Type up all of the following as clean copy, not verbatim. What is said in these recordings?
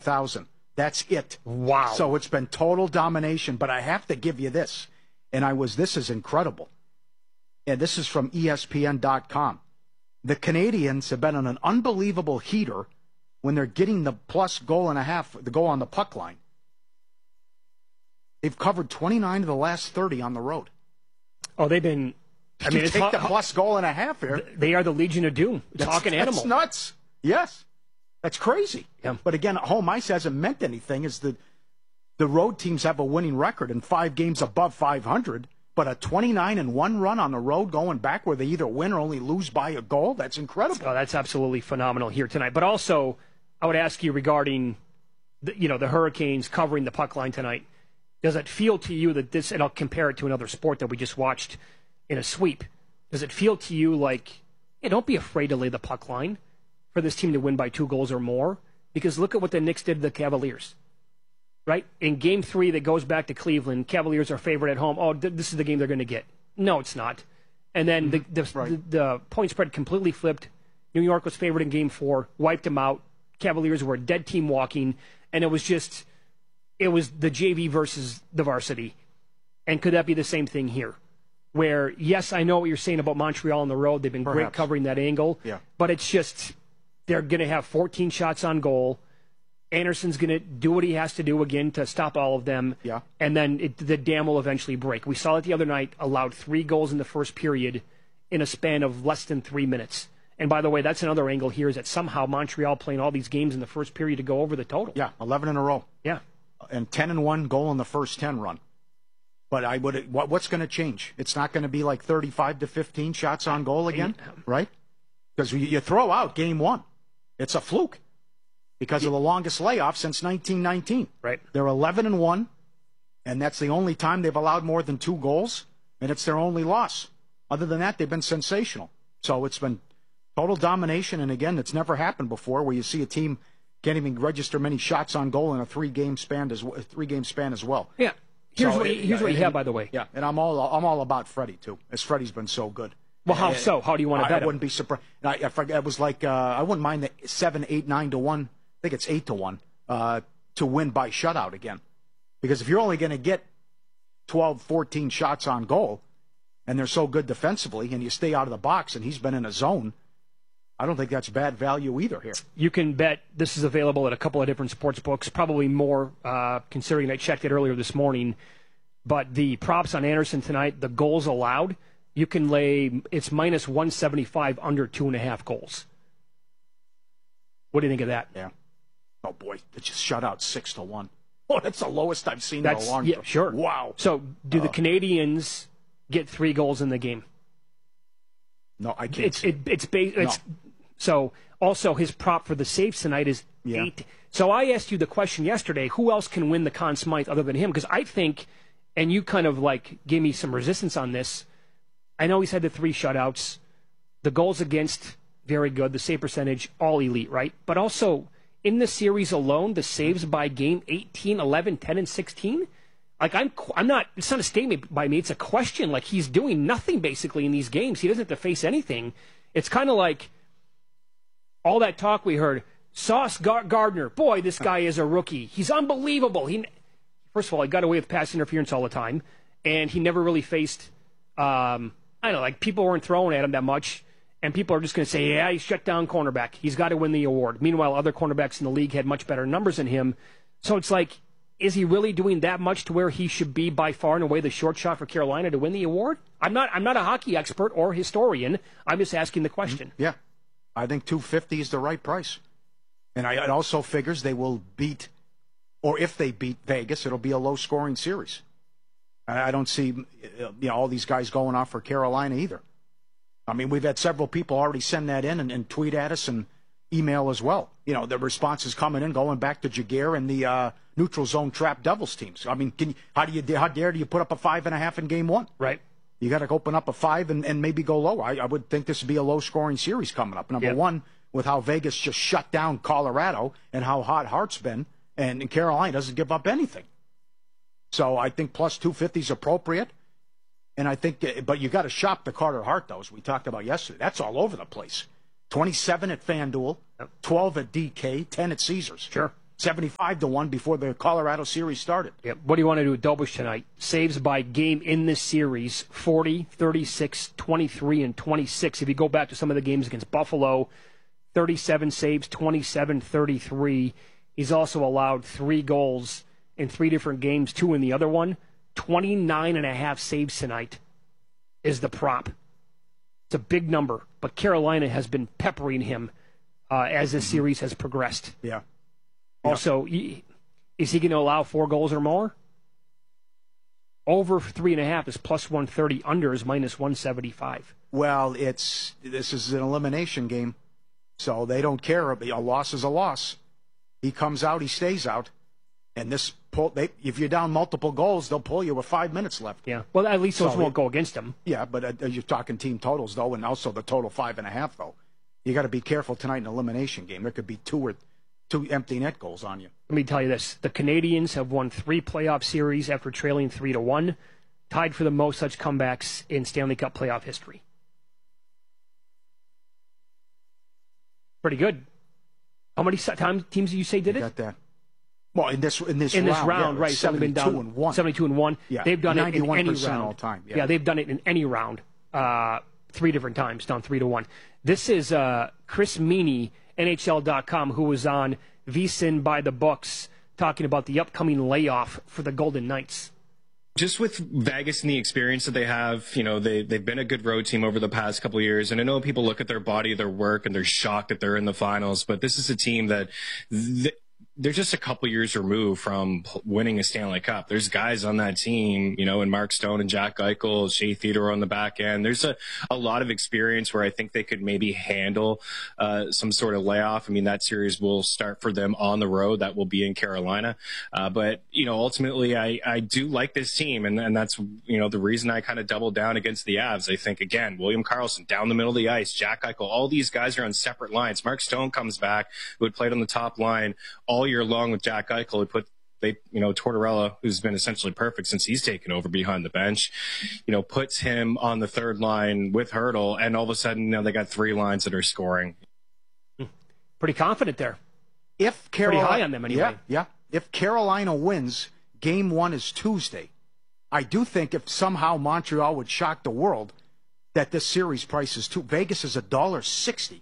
4,000. That's it. Wow. So it's been total domination. But I have to give you this, this is incredible. And this is from ESPN.com. The Canadians have been on an unbelievable heater when they're getting the plus goal and a half, the goal on the puck line. They've covered 29 of the last 30 on the road. Oh, they've been... I mean, you take the plus goal and a half here. They are the Legion of Doom. Talking animal. That's nuts. Yes. That's crazy. Yeah. But again, home ice hasn't meant anything. Is the road teams have a winning record in 5 games above 500, but a 29-1 run on the road going back where they either win or only lose by a goal, that's incredible. Oh, that's absolutely phenomenal here tonight. But also, I would ask you regarding the Hurricanes covering the puck line tonight. Does it feel to you that this, and I'll compare it to another sport that we just watched in a sweep, does it feel to you like, hey, don't be afraid to lay the puck line for this team to win by 2 goals or more? Because look at what the Knicks did to the Cavaliers, right? In Game 3 that goes back to Cleveland, Cavaliers are favored at home. Oh, this is the game they're going to get. No, it's not. And then the point spread completely flipped. New York was favored in Game 4, wiped them out. Cavaliers were a dead team walking, and it was the JV versus the varsity. And could that be the same thing here? Where, yes, I know what you're saying about Montreal on the road. They've been great covering that angle. Yeah. But it's just, they're going to have 14 shots on goal. Anderson's going to do what he has to do again to stop all of them. Yeah. And then the dam will eventually break. We saw it the other night, allowed 3 goals in the first period in a span of less than 3 minutes. And by the way, that's another angle here, is that somehow Montreal playing all these games in the first period to go over the total. Yeah, 11 in a row. Yeah. And 10-1 goal in the first 10 run. But what's going to change? It's not going to be like 35 to 15 shots on goal again, right? Because you throw out Game 1. It's a fluke because of the longest layoff since 1919. Right. They're 11-1, and that's the only time they've allowed more than 2 goals, and it's their only loss. Other than that, they've been sensational. So it's been total domination, and again, it's never happened before where you see a team can't even register many shots on goal in a 3-game span as well. Yeah. Here's what you have, by the way. Yeah, and I'm all about Freddie too, as Freddie's been so good. Well, how so? How do you want to bet him? I wouldn't be surprised. I forget, it was like I wouldn't mind the 7, 8, 9-1. I think it's 8-1 to win by shutout again, because if you're only going to get 12, 14 shots on goal, and they're so good defensively, and you stay out of the box, and he's been in a zone, I don't think that's bad value either here. You can bet this is available at a couple of different sports books, probably more considering I checked it earlier this morning. But the props on Anderson tonight, the goals allowed, you can lay, it's minus 175 under 2.5 goals. What do you think of that? Yeah. Oh, boy, it just shut out 6-1. Oh, that's the lowest I've seen in a long time. Yeah, sure. Wow. So do the Canadians get 3 goals in the game? No, I can't. So also his prop for the saves tonight is 8. So I asked you the question yesterday, who else can win the Conn Smythe other than him? Because I think, and you kind of like gave me some resistance on this, I know he's had the 3 shutouts, the goals against, very good, the save percentage, all elite, right? But also, in the series alone, the saves by game, 18, 11, 10, and 16, like I'm not, it's not a statement by me, it's a question. Like, he's doing nothing basically in these games. He doesn't have to face anything. It's kind of like all that talk we heard, Sauce Gardner, boy, this guy is a rookie. He's unbelievable. First of all, he got away with pass interference all the time, and he never really faced, I don't know, like people weren't throwing at him that much, and people are just going to say, yeah, he's shut down cornerback. He's got to win the award. Meanwhile, other cornerbacks in the league had much better numbers than him. So it's like, is he really doing that much to where he should be by far and away the short shot for Carolina to win the award? I'm not a hockey expert or historian. I'm just asking the question. Yeah. I think $250 is the right price. And it also figures they will beat, or if they beat Vegas, it'll be a low-scoring series. I don't see all these guys going off for Carolina either. I mean, we've had several people already send that in and tweet at us and email as well. The responses coming in, going back to Jaguar and the neutral zone trap Devils teams. I mean, how dare do you put up a 5.5 in game 1? Right. You got to open up a 5 and maybe go lower. I would think this would be a low-scoring series coming up. Number one, with how Vegas just shut down Colorado and how hot Hart's been, and Carolina doesn't give up anything. So I think plus 250 is appropriate. And I think, but you got to shop the Carter Hart, though, as we talked about yesterday. That's all over the place. 27 at FanDuel, 12 at DK, 10 at Caesars. Sure. 75 to 1 before the Colorado series started. Yep. What do you want to do with Dobush tonight? Saves by game in this series, 40, 36, 23, and 26. If you go back to some of the games against Buffalo, 37 saves, 27, 33. He's also allowed 3 goals in 3 different games, 2 in the other one. 29.5 saves tonight is the prop. It's a big number, but Carolina has been peppering him as this series has progressed. Yeah. Also, is he going to allow 4 goals or more? Over 3.5 is plus 130. Under is minus 175. Well, this is an elimination game, so they don't care. A loss is a loss. He comes out, he stays out, and if you're down multiple goals, they'll pull you with 5 minutes left. Yeah. Well, at least those won't go against him. Yeah, but you're talking team totals though, and also the total 5.5 though. You got to be careful tonight in an elimination game. There could be 2 empty net goals on you. Let me tell you this. The Canadians have won 3 playoff series after trailing 3-1, tied for the most such comebacks in Stanley Cup playoff history. Pretty good. How many times teams do you say did it? Got that. Well, in this round, yeah, right? 72-1. 72-1. Yeah, they've done it in any 91% round all time. Yeah. They've done it in any round. 3 different times, down 3-1. This is Chris Meany, NHL.com, who was on VSiN by the Books, talking about the upcoming layoff for the Golden Knights. Just with Vegas and the experience that they have, they've been a good road team over the past couple of years. And I know people look at their body, their work, and they're shocked that they're in the finals. But this is a team that they're just a couple years removed from winning a Stanley Cup. There's guys on that team, and Mark Stone and Jack Eichel, Shea Theodore on the back end. There's a lot of experience where I think they could maybe handle some sort of layoff. I mean, that series will start for them on the road. That will be in Carolina. But ultimately, I do like this team, and that's, the reason I kind of doubled down against the Avs. I think, again, William Karlsson down the middle of the ice, Jack Eichel, all these guys are on separate lines. Mark Stone comes back, who had played on the top line all year long with Jack Eichel, Tortorella, who's been essentially perfect since he's taken over behind the bench, puts him on the third line with Hurdle, and all of a sudden, they got 3 lines that are scoring. Pretty confident there. If Carolina, pretty high on them anyway. Yeah. If Carolina wins, Game 1 is Tuesday. I do think if somehow Montreal would shock the world, that this series price is Vegas is $1.60,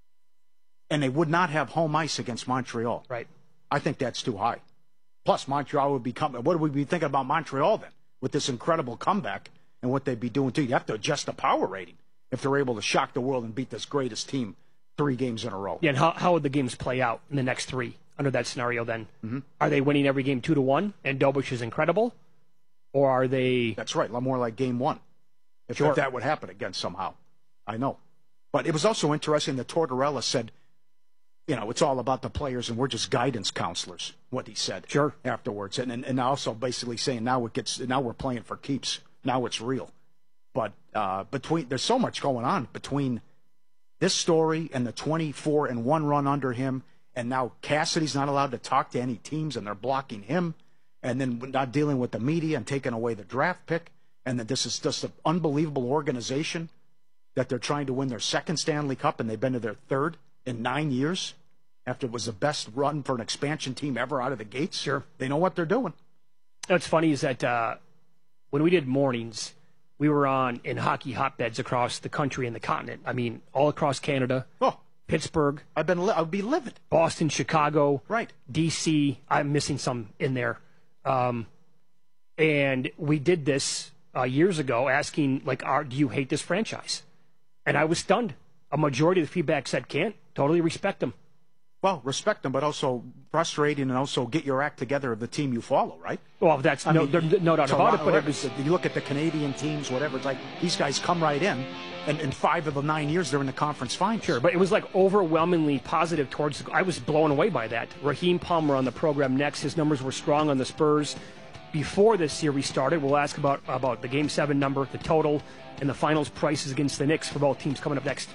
and they would not have home ice against Montreal. Right. I think that's too high. Plus, Montreal would become. What would we be thinking about Montreal then with this incredible comeback and what they'd be doing too? You have to adjust the power rating if they're able to shock the world and beat this greatest team 3 games in a row. Yeah, and how would the games play out in the next 3 under that scenario then? Mm-hmm. Are they winning every game 2-1 and Dobush is incredible? Or are they... That's right, more like Game 1. If that would happen again somehow. I know. But it was also interesting that Tortorella said, it's all about the players, and we're just guidance counselors, what he said afterwards. And also basically saying now we're playing for keeps. Now it's real. But there's so much going on between this story and the 24-1 run under him, and now Cassidy's not allowed to talk to any teams, and they're blocking him, and then not dealing with the media and taking away the draft pick, and that this is just an unbelievable organization, that they're trying to win their 2nd Stanley Cup, and they've been to their 3rd in 9 years, after it was the best run for an expansion team ever out of the gates. Sure. They know what they're doing. What's funny is that when we did mornings, we were on in hockey hotbeds across the country and the continent. I mean, all across Canada. Oh. Pittsburgh. I'd be livid. Boston, Chicago. Right. D.C. I'm missing some in there. And we did this years ago asking, do you hate this franchise? And I was stunned. A majority of the feedback said, can't. Totally respect them. Well, respect them, but also frustrating, and also get your act together of the team you follow, right? Well, that's no doubt about it. But it was, you look at the Canadian teams, whatever. It's like these guys come right in, and in 5 of the 9 years they're in the conference finals. Sure, but it was overwhelmingly positive towards. I was blown away by that. Raheem Palmer on the program next. His numbers were strong on the Spurs before this series started. We'll ask about the Game 7 number, the total, and the finals prices against the Knicks for both teams coming up next.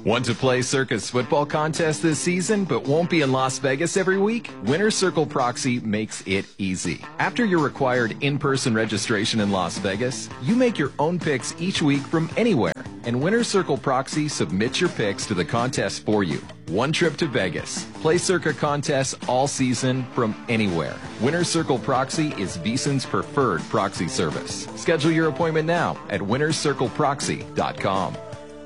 Want to play Circa's football contest this season but won't be in Las Vegas every week? Winner's Circle Proxy makes it easy. After your required in-person registration in Las Vegas, you make your own picks each week from anywhere, and Winner's Circle Proxy submits your picks to the contest for you. One trip to Vegas. Play Circa contests all season from anywhere. Winner's Circle Proxy is VSiN's preferred proxy service. Schedule your appointment now at winnerscircleproxy.com.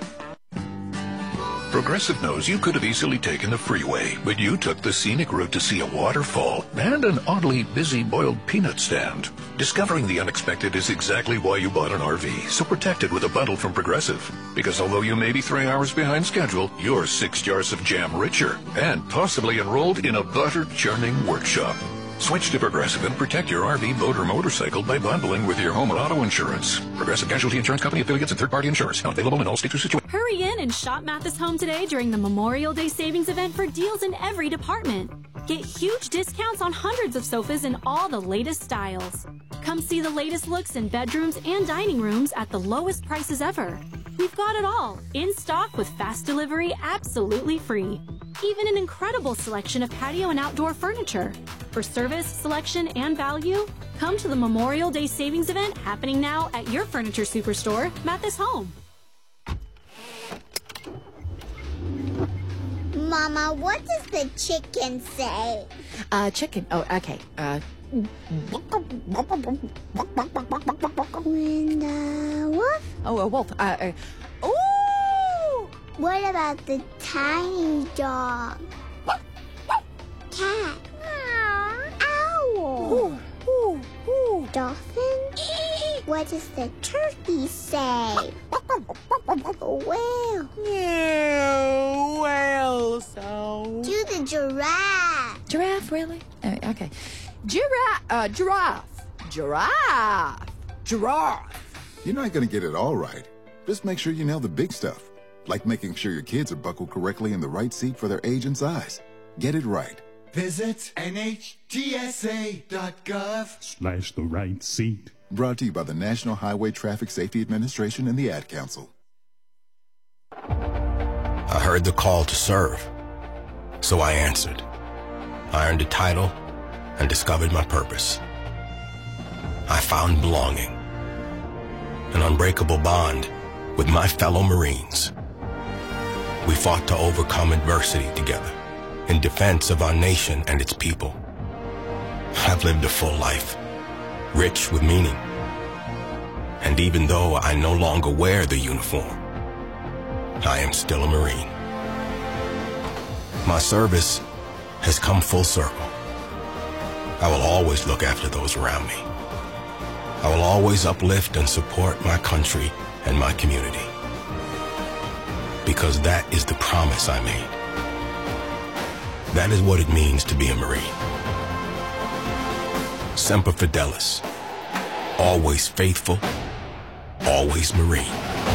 Progressive knows you could have easily taken the freeway, but you took the scenic route to see a waterfall and an oddly busy boiled peanut stand. Discovering the unexpected is exactly why you bought an RV, so protect it with a bundle from Progressive. Because although you may be 3 hours behind schedule, you're 6 jars of jam richer and possibly enrolled in a butter-churning workshop. Switch to Progressive and protect your RV, boat, or motorcycle by bundling with your home and auto insurance. Progressive Casualty Insurance Company, affiliates, and third-party insurers. Not available in all states or situations. Hurry in and shop Mathis Home today during the Memorial Day Savings Event for deals in every department. Get huge discounts on hundreds of sofas in all the latest styles. Come see the latest looks in bedrooms and dining rooms at the lowest prices ever. We've got it all, in stock with fast delivery absolutely free. Even an incredible selection of patio and outdoor furniture. For service, selection, and value, come to the Memorial Day Savings Event happening now at your furniture superstore, Mathis Home. Mama, what does the chicken say? Chicken. Oh, okay. When the wolf? Oh, a wolf. Ooh! What about the tiny dog? Cat? Owl? Dolphin? What does the turkey say? Whale? Well, so... Do the giraffe? Giraffe, really? Okay. Giraffe. You're not going to get it all right. Just make sure you nail the big stuff, like making sure your kids are buckled correctly in the right seat for their age and size. Get it right. Visit NHTSA.gov/the right seat. Brought to you by the National Highway Traffic Safety Administration and the Ad Council. I heard the call to serve, so I answered. I earned a title and discovered my purpose. I found belonging, an unbreakable bond with my fellow Marines. We fought to overcome adversity together in defense of our nation and its people. I've lived a full life, rich with meaning. And even though I no longer wear the uniform, I am still a Marine. My service has come full circle. I will always look after those around me. I will always uplift and support my country and my community. Because that is the promise I made. That is what it means to be a Marine. Semper Fidelis. Always faithful, always Marine.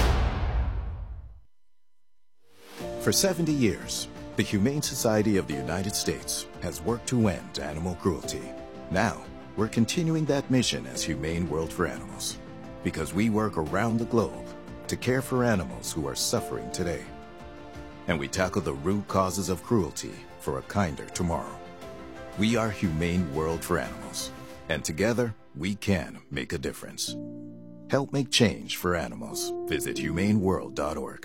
For 70 years, the Humane Society of the United States has worked to end animal cruelty. Now, we're continuing that mission as Humane World for Animals, because we work around the globe to care for animals who are suffering today. And we tackle the root causes of cruelty for a kinder tomorrow. We are Humane World for Animals, and together we can make a difference. Help make change for animals. Visit humaneworld.org.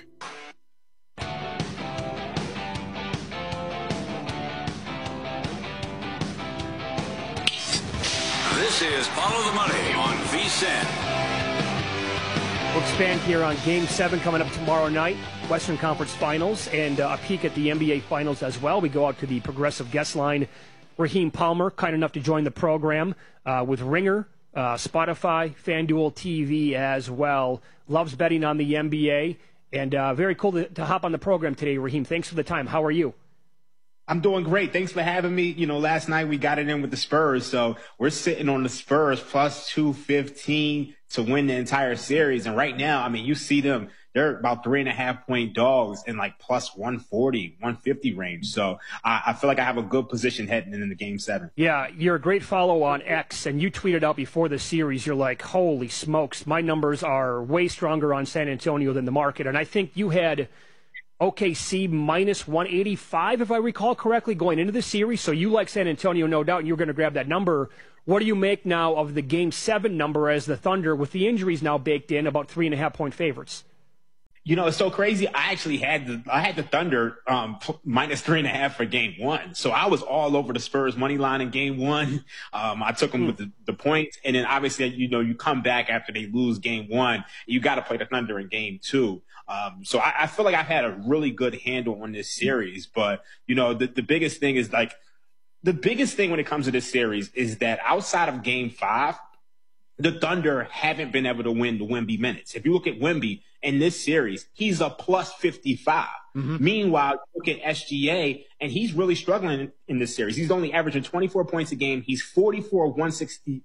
This is Follow the Money on VSiN. We'll expand here on Game 7 coming up tomorrow night, Western Conference Finals, and a peek at the NBA Finals as well. We go out to the Progressive guest line. Raheem Palmer, kind enough to join the program with Ringer, Spotify, FanDuel TV as well. Loves betting on the NBA, and very cool to hop on the program today, Raheem. Thanks for the time. How are you? I'm doing great. Thanks for having me. You know, last night we got it in with the Spurs, so we're sitting on the Spurs plus 215 to win the entire series. And right now, I mean, you see them, they're about 3.5-point dogs in like plus 140, 150 range. So I feel like I have a good position heading into Game 7. Yeah, you're a great follow on X, and you tweeted out before the series, you're like, holy smokes, my numbers are way stronger on San Antonio than the market. And I think you had OKC minus 185, if I recall correctly, going into the series. So you like San Antonio, no doubt, and you're going to grab that number. What do you make now of the Game 7 number as the Thunder, with the injuries now baked in, about 3.5-point favorites? You know, it's so crazy. I actually had the Thunder minus 3.5 for Game 1. So I was all over the Spurs money line in Game 1. I took them with the points, and then obviously, you know, you come back after they lose Game 1. You got to play the Thunder in Game 2. So I feel like I've had a really good handle on this series. But you know, the biggest thing is the biggest thing when it comes to this series is that outside of Game 5, the Thunder haven't been able to win the Wemby minutes. If you look at Wemby in this series, he's a plus 55. Meanwhile, you look at SGA, and he's really struggling in this series. He's only averaging 24 points a game. He's 44, 116,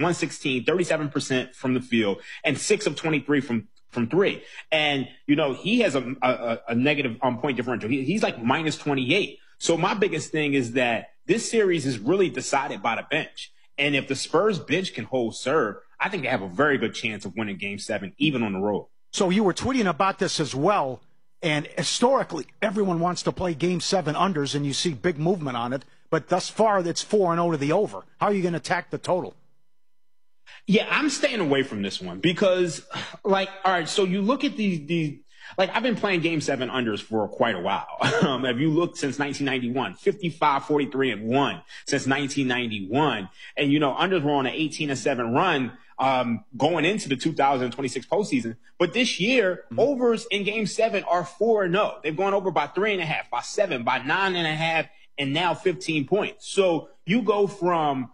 37% from the field, and 6 of 23 from 3. And, you know, he has a negative point differential. He's like minus 28. So my biggest thing is that this series is really decided by the bench. And if the Spurs bench can hold serve, I think they have a very good chance of winning Game 7, even on the road. So you were tweeting about this as well. And historically, everyone wants to play Game 7 unders, and you see big movement on it. But thus far, it's 4-0 to the over. How are you going to attack the total? Yeah, I'm staying away from this one because, like, all right, so you look at these like, I've been playing Game 7 unders for quite a while. If you look since 1991, 55, 43, and 1 since 1991. And, you know, unders were on an 18-7 run going into the 2026 postseason. But this year, overs in Game 7 are 4-0. They've gone over by 3.5, by 7, by 9.5, and now 15 points. So you go from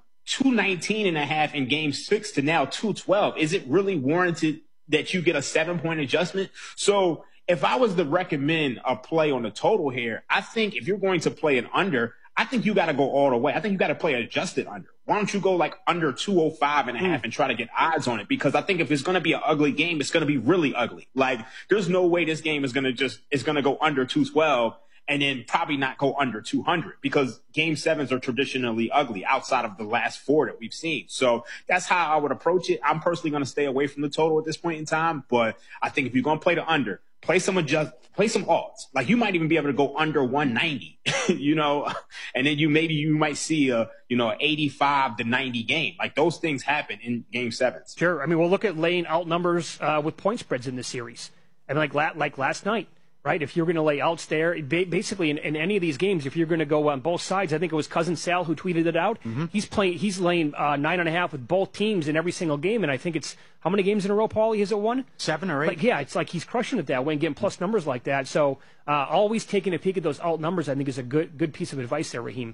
219.5 in Game 6 to now 212. Is it really warranted that you get a 7-point adjustment? So if I was to recommend a play on the total here, I think if you're going to play an under, I think you got to go all the way. I think you got to play adjusted under. Why don't you go like under 205.5 and try to get odds on it? Because I think if it's going to be an ugly game, it's going to be really ugly. Like, there's no way this game is going to go under 212 and then probably not go under 200, because Game 7s are traditionally ugly outside of the last 4 that we've seen. So that's how I would approach it. I'm personally going to stay away from the total at this point in time, but I think if you're going to play the under, play some odds. Like, you might even be able to go under 190, you know, and then you might see a, you know, 85 to 90 game. Like, those things happen in Game 7s. Sure. I mean, we'll look at laying out numbers with point spreads in this series. I mean, like last night. Right, if you're going to lay outs there, basically in any of these games, if you're going to go on both sides, I think it was Cousin Sal who tweeted it out. He's laying 9.5 with both teams in every single game, and I think it's how many games in a row, Paulie? Is it 1? 7 or 8? Like, yeah, it's like he's crushing it that way and getting plus numbers like that. So always taking a peek at those alt numbers, I think, is a good piece of advice there, Raheem.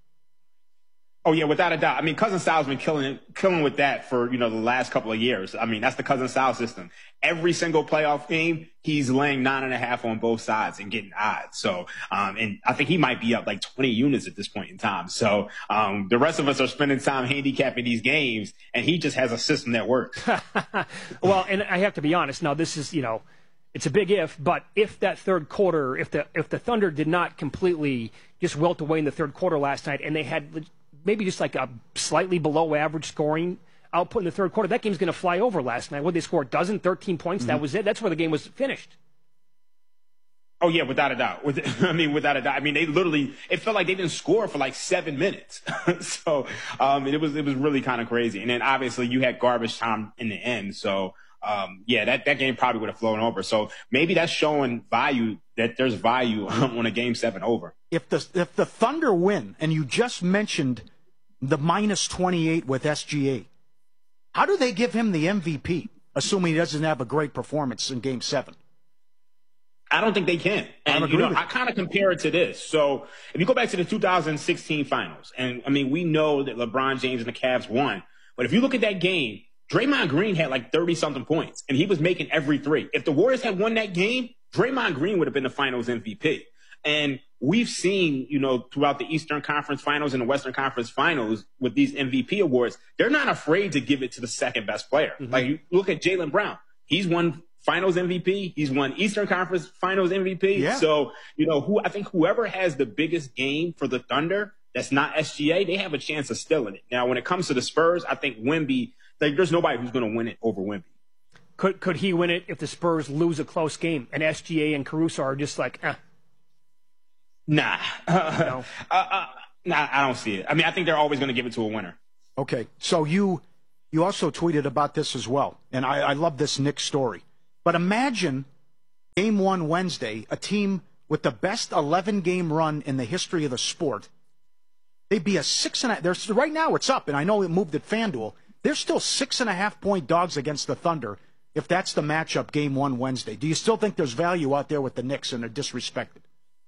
Oh, yeah, without a doubt. I mean, Cousin Sal's been killing with that for, you know, the last couple of years. I mean, that's the Cousin Sal system. Every single playoff game, he's laying 9.5 on both sides and getting odds. So, and I think he might be up like 20 units at this point in time. So, the rest of us are spending time handicapping these games, and he just has a system that works. Well, and I have to be honest. Now, this is, you know, it's a big if, but if that third quarter, if the Thunder did not completely just wilt away in the third quarter last night, and they had maybe just like a slightly below average scoring output in the third quarter, that game's going to fly over last night. What, they scored 13 points? That was it. That's where the game was finished. Oh, yeah, without a doubt. Without a doubt. I mean, it felt like they didn't score for like 7 minutes. So, it was really kind of crazy. And then obviously you had garbage time in the end. So, yeah, that game probably would have flown over. So maybe that's showing value, that there's value on a Game 7 over. If the Thunder win, and you just mentioned the minus 28 with SGA, how do they give him the MVP, assuming he doesn't have a great performance in Game 7? I don't think they can. And, you know, I kind of compare it to this. So if you go back to the 2016 finals, and I mean, we know that LeBron James and the Cavs won, but if you look at that game, Draymond Green had like 30-something points, and he was making every three. If the Warriors had won that game, Draymond Green would have been the finals MVP. And we've seen, you know, throughout the Eastern Conference Finals and the Western Conference Finals with these MVP awards, they're not afraid to give it to the second best player. Like, you look at Jaylen Brown. He's won Finals MVP. He's won Eastern Conference Finals MVP. Yeah. So, you know, I think whoever has the biggest game for the Thunder that's not SGA, they have a chance of stealing it. Now, when it comes to the Spurs, I think Wemby, like, there's nobody who's going to win it over Wemby. Could he win it if the Spurs lose a close game and SGA and Caruso are just like, Nah. No. Nah, I don't see it. I mean, I think they're always going to give it to a winner. Okay, so you also tweeted about this as well, and I love this Knicks story. But imagine Game 1 Wednesday, a team with the best 11-game run in the history of the sport. They'd be a 6.5. Right now it's up, and I know it moved at FanDuel. They're still 6.5-point dogs against the Thunder if that's the matchup Game 1 Wednesday. Do you still think there's value out there with the Knicks and they're disrespected?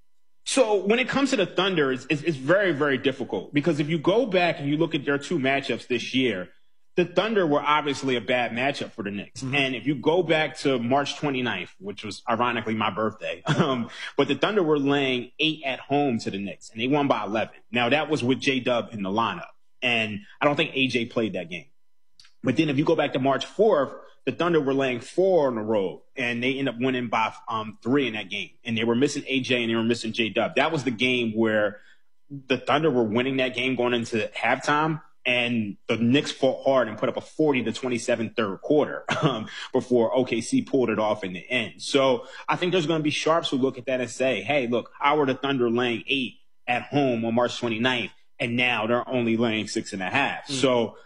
So when it comes to the Thunder, it's very, very difficult because if you go back and you look at their two matchups this year, the Thunder were obviously a bad matchup for the Knicks. Mm-hmm. And if you go back to March 29th, which was ironically my birthday, but the Thunder were laying 8 at home to the Knicks, and they won by 11. Now, that was with J-Dub in the lineup, and I don't think AJ played that game. But then if you go back to March 4th, the Thunder were laying 4 on the road, and they ended up winning by 3 in that game. And they were missing AJ and they were missing J-Dub. That was the game where the Thunder were winning that game going into halftime, and the Knicks fought hard and put up a 40-27 third quarter before OKC pulled it off in the end. So I think there's going to be sharps who look at that and say, hey, look, how are the Thunder laying 8 at home on March 29th, and now they're only laying 6.5? Mm-hmm. So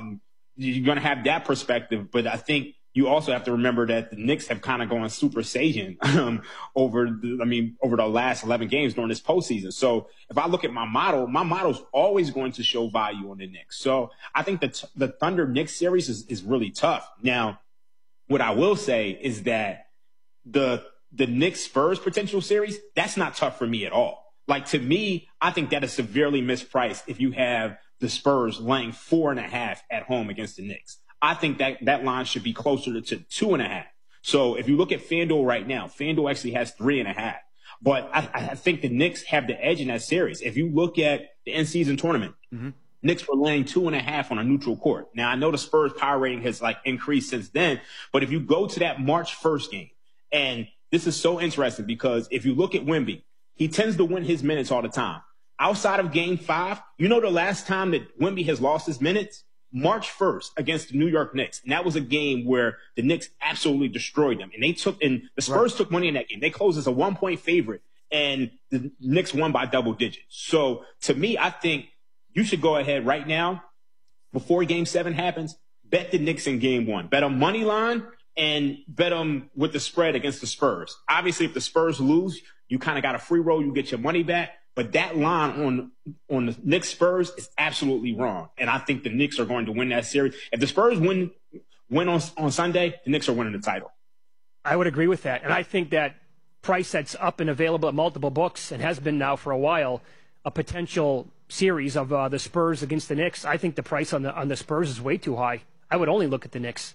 you're going to have that perspective, but I think you also have to remember that the Knicks have kind of gone Super Saiyan over the last 11 games during this postseason. So if I look at my model's always going to show value on the Knicks. So I think the Thunder-Knicks series is really tough. Now, what I will say is that the Knicks-Spurs potential series, that's not tough for me at all. Like, to me, I think that is severely mispriced if you have the Spurs laying 4.5 at home against the Knicks. I think that line should be closer to 2.5. So if you look at FanDuel right now, FanDuel actually has 3.5. But I think the Knicks have the edge in that series. If you look at the in-season tournament, mm-hmm. Knicks were laying 2.5 on a neutral court. Now, I know the Spurs power rating has increased since then, but if you go to that March 1st game, and this is so interesting because if you look at Wemby, he tends to win his minutes all the time. Outside of Game 5, you know the last time that Wemby has lost his minutes? March 1st against the New York Knicks. And that was a game where the Knicks absolutely destroyed them. And the Spurs took money in that game. They closed as a 1-point favorite, and the Knicks won by double digits. So to me, I think you should go ahead right now, before Game 7 happens, bet the Knicks in Game 1. Bet them money line and bet them with the spread against the Spurs. Obviously, if the Spurs lose, you kind of got a free roll. You get your money back. But that line on the Knicks Spurs is absolutely wrong. And I think the Knicks are going to win that series. If the Spurs win on Sunday, the Knicks are winning the title. I would agree with that. And I think that price that's up and available at multiple books and has been now for a while, a potential series of the Spurs against the Knicks, I think the price on the Spurs is way too high. I would only look at the Knicks.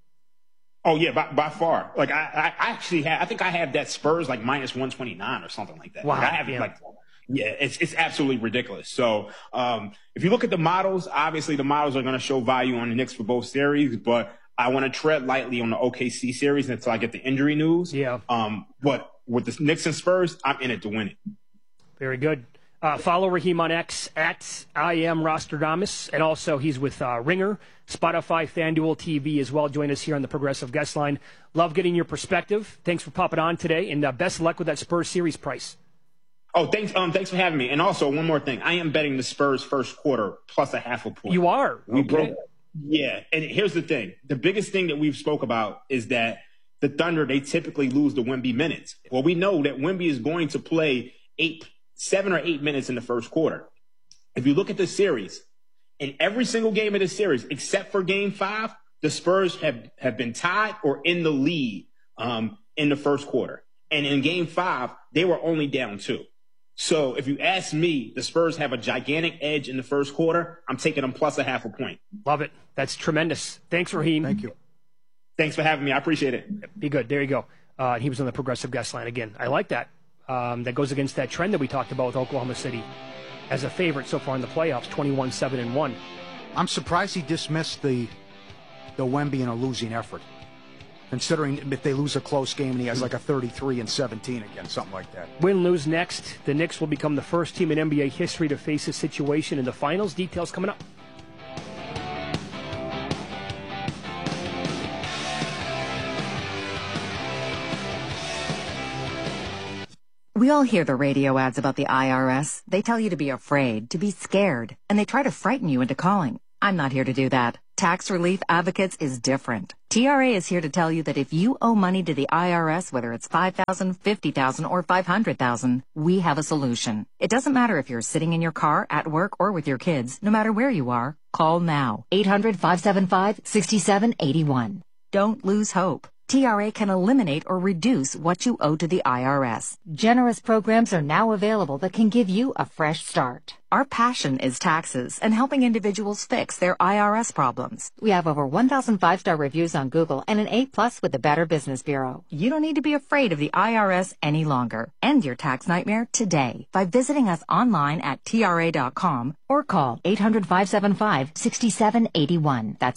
Oh, yeah, by far. Like, I think I have that Spurs like minus 129 or something like that. Wow. Like, I have it yeah, it's absolutely ridiculous. So if you look at the models, obviously the models are going to show value on the Knicks for both series, but I want to tread lightly on the OKC series until I get the injury news. Yeah. But with the Knicks and Spurs, I'm in it to win it. Very good. Follow Raheem on X at I am Rostradamus, and also he's with Ringer, Spotify, FanDuel TV as well. Join us here on the Progressive Guest Line. Love getting your perspective. Thanks for popping on today, and best of luck with that Spurs series price. Oh, thanks for having me. And also, one more thing. I am betting the Spurs first quarter plus a half a point. You are? Okay. Yeah, and here's the thing. The biggest thing that we've spoke about is that the Thunder, they typically lose the Wemby minutes. Well, we know that Wemby is going to play 7 or 8 minutes in the first quarter. If you look at the series, in every single game of this series, except for Game 5, the Spurs have been tied or in the lead in the first quarter. And in Game 5, they were only down 2. So if you ask me, the Spurs have a gigantic edge in the first quarter. I'm taking them plus a half a point. Love it. That's tremendous. Thanks, Raheem. Thank you. Thanks for having me. I appreciate it. Be good. There you go. He was on the Progressive Guest Line again. I like that. That goes against that trend that we talked about with Oklahoma City as a favorite so far in the playoffs, 21-7-1. I'm surprised he dismissed the Wemby in a losing effort, considering if they lose a close game and he has like a 33-17 again, something like that. Win, lose next. The Knicks will become the first team in NBA history to face this situation in the finals. Details coming up. We all hear the radio ads about the IRS. They tell you to be afraid, to be scared, and they try to frighten you into calling. I'm not here to do that. Tax Relief Advocates is different. TRA is here to tell you that if you owe money to the IRS, whether it's $5,000, $50,000, or $500,000, we have a solution. It doesn't matter if you're sitting in your car, at work, or with your kids. No matter where you are, call now. 800-575-6781. Don't lose hope. TRA can eliminate or reduce what you owe to the IRS. Generous programs are now available that can give you a fresh start. Our passion is taxes and helping individuals fix their IRS problems. We have over 1,000 5-star reviews on Google and an A+ with the Better Business Bureau. You don't need to be afraid of the IRS any longer. End your tax nightmare today by visiting us online at TRA.com or call 800-575-6781. That's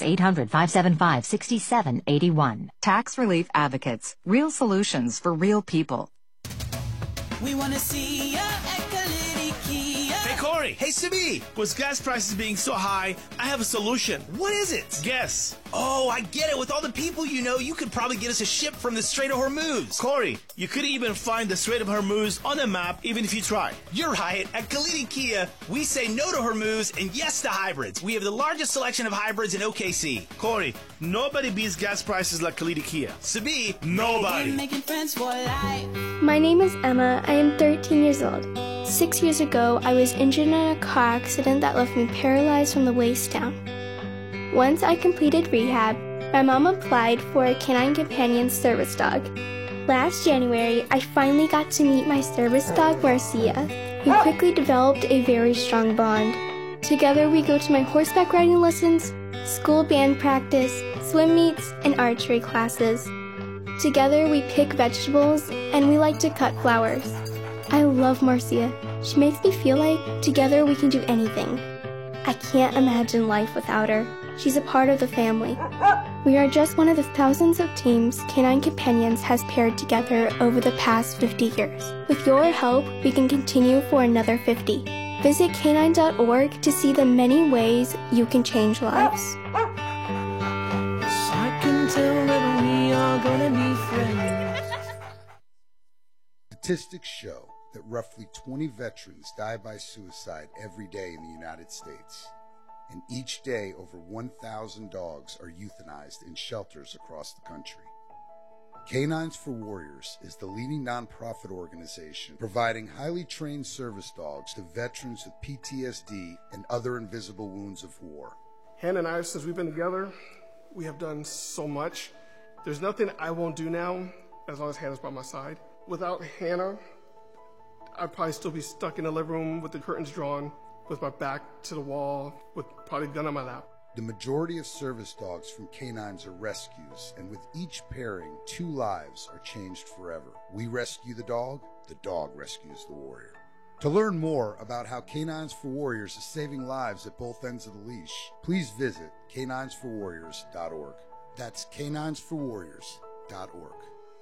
800-575-6781. Tax Relief Advocates. Real solutions for real people. We want to see ya at Kalidi Kia. Hey, Corey. Hey, Simi. With gas prices being so high, I have a solution. What is it? Guess. Oh, I get it. With all the people you know, you could probably get us a ship from the Strait of Hormuz. Corey, you could even find the Strait of Hormuz on the map, even if you try. You're right. At Kalidi Kia, we say no to Hormuz and yes to hybrids. We have the largest selection of hybrids in OKC. Corey, nobody beats gas prices like Kalidi Kia. Simi, nobody. We're making friends for life. My name is Emma. I am 13 years old. 6 years ago, I was injured in a car accident that left me paralyzed from the waist down. Once I completed rehab, my mom applied for a Canine Companion service dog. Last January, I finally got to meet my service dog, Marcia. We quickly developed a very strong bond. Together, we go to my horseback riding lessons, school band practice, swim meets, and archery classes. Together, we pick vegetables, and we like to cut flowers. I love Marcia. She makes me feel like together we can do anything. I can't imagine life without her. She's a part of the family. We are just one of the thousands of teams Canine Companions has paired together over the past 50 years. With your help, we can continue for another 50. Visit canine.org to see the many ways you can change lives. I can tell that we are gonna be friends. Statistics show that roughly 20 veterans die by suicide every day in the United States. And each day, over 1,000 dogs are euthanized in shelters across the country. Canines for Warriors is the leading nonprofit organization providing highly trained service dogs to veterans with PTSD and other invisible wounds of war. Hannah and I, since we've been together, we have done so much. There's nothing I won't do now as long as Hannah's by my side. Without Hannah, I'd probably still be stuck in the living room with the curtains drawn, with my back to the wall, with probably a gun on my lap. The majority of service dogs from canines are rescues, and with each pairing, 2 lives are changed forever. We rescue the dog rescues the warrior. To learn more about how Canines for Warriors is saving lives at both ends of the leash, please visit caninesforwarriors.org. That's caninesforwarriors.org.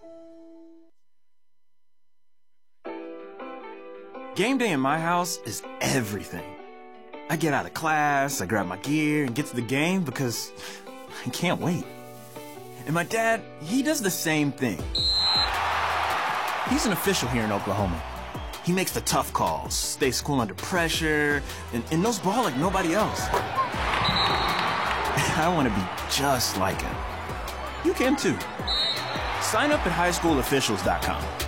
Game day in my house is everything. I get out of class, I grab my gear, and get to the game because I can't wait. And my dad, he does the same thing. He's an official here in Oklahoma. He makes the tough calls, stays cool under pressure, and knows ball like nobody else. I want to be just like him. You can too. Sign up at highschoolofficials.com.